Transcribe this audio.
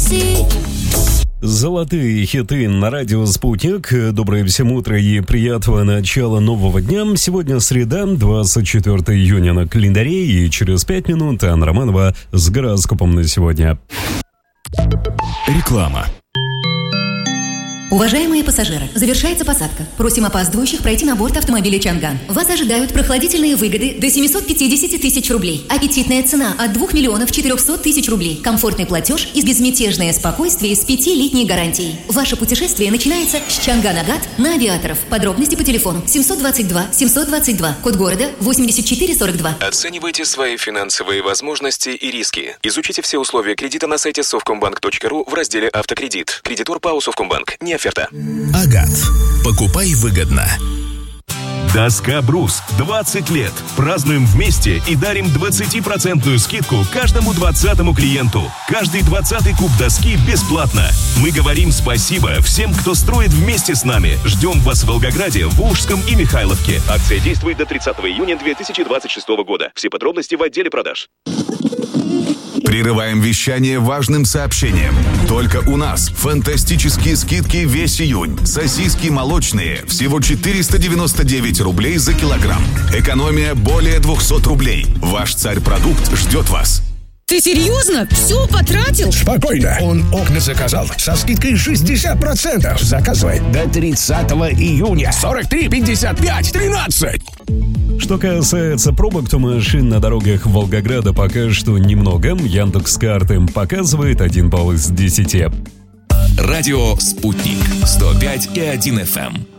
Такси. Золотые хиты на радио «Спутник». Доброе всем утро и приятного начала нового дня. Сегодня среда, 24 июня на календаре, и через 5 минут Анна Романова с гороскопом на сегодня. Реклама. Уважаемые пассажиры, завершается посадка. Просим опаздывающих пройти на борт автомобиля «Чанган». Вас ожидают прохладительные выгоды до 750 тысяч рублей. Аппетитная цена от 2 миллионов 400 тысяч рублей. Комфортный платеж и безмятежное спокойствие с 5-летней гарантией. Ваше путешествие начинается с Чанган-Агат на Авиаторов. Подробности по телефону 722-722, код города 8442. Оценивайте свои финансовые возможности и риски. Изучите все условия кредита на сайте совкомбанк.ру в разделе «Автокредит». Кредитор ПАО «Совкомбанк». Не оферта. Агат. Покупай выгодно. Доска «Брус». 20 лет. Празднуем вместе и дарим 20% скидку каждому 20-му клиенту. Каждый 20-й куб доски бесплатно. Мы говорим спасибо всем, кто строит вместе с нами. Ждем вас в Волгограде, Волжском и Михайловке. Акция действует до 30 июня 2026 года. Все подробности в отделе продаж. Прерываем вещание важным сообщением. Только у нас фантастические скидки весь июнь. Сосиски молочные всего 499 рублей за килограмм. Экономия более 200 рублей. Ваш царь-продукт ждет вас. Ты серьезно? Все потратил? Спокойно. Он окна заказал со скидкой 60%. Заказывай до 30 июня. 43, 55, 13. Что касается пробок, то машин на дорогах Волгограда пока что немного. Яндекс.Карты показывает 1 балл из 10. Радио «Спутник». 105,1 FM.